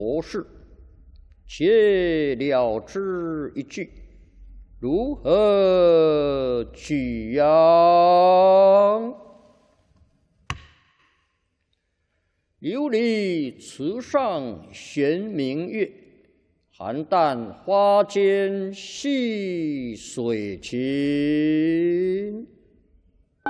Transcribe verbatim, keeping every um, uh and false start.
博士，且了之一句，如何取样？琉璃池上悬明月，邯郸花间戏水琴。